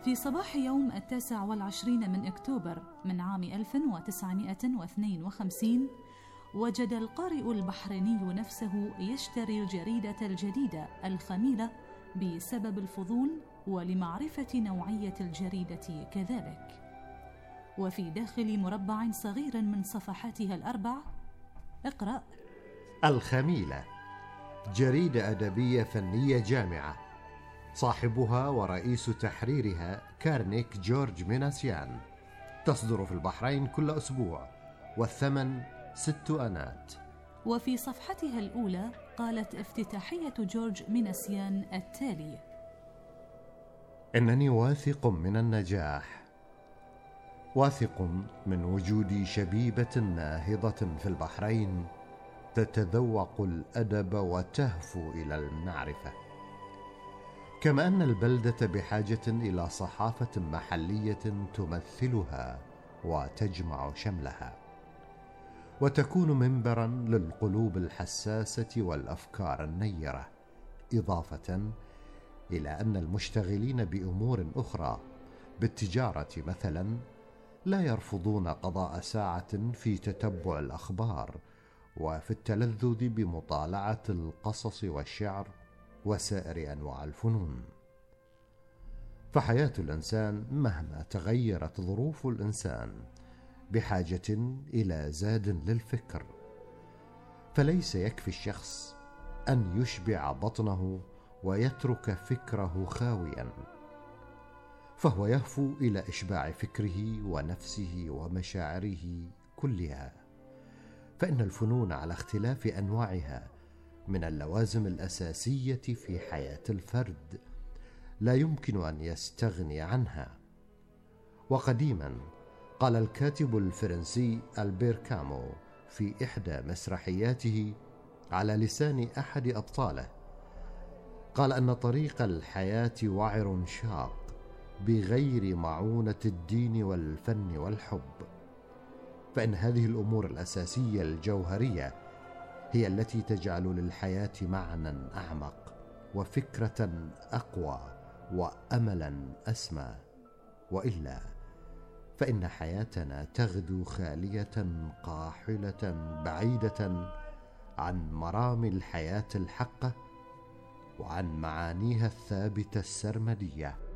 في صباح يوم 29 من أكتوبر من عام 1952 وجد القارئ البحريني نفسه يشتري الجريدة الجديدة الخميلة بسبب الفضول ولمعرفة نوعية الجريدة كذلك. وفي داخل مربع صغير من صفحاتها الأربع اقرأ: الخميلة، جريدة أدبية فنية جامعة، صاحبها ورئيس تحريرها كارنيك جورج ميناسيان، تصدر في البحرين كل أسبوع، والثمن 6 آنات. وفي صفحتها الأولى قالت افتتاحية جورج ميناسيان التالي: إنني واثق من النجاح، واثق من وجود شبيبة ناهضة في البحرين تتذوق الأدب وتهفو إلى المعرفة، كما أن البلدة بحاجة إلى صحافة محلية تمثلها وتجمع شملها، وتكون منبرا للقلوب الحساسة والأفكار النيرة، إضافة إلى أن المشتغلين بأمور أخرى بالتجارة مثلا لا يرفضون قضاء ساعة في تتبع الأخبار وفي التلذذ بمطالعة القصص والشعر وسائر أنواع الفنون. فحياة الإنسان مهما تغيرت ظروف الإنسان بحاجة إلى زاد للفكر، فليس يكفي الشخص أن يشبع بطنه ويترك فكره خاويا، فهو يهفو إلى إشباع فكره ونفسه ومشاعره كلها، فإن الفنون على اختلاف أنواعها من اللوازم الأساسية في حياة الفرد لا يمكن أن يستغني عنها. وقديما قال الكاتب الفرنسي ألبير كامو في إحدى مسرحياته على لسان أحد أبطاله، قال أن طريق الحياة وعر شاق بغير معونة الدين والفن والحب، فإن هذه الأمور الأساسية الجوهرية هي التي تجعل للحياة معنى أعمق وفكرة أقوى وأملا أسمى، وإلا فإن حياتنا تغدو خالية قاحلة بعيدة عن مرام الحياة الحقة وعن معانيها الثابتة السرمدية.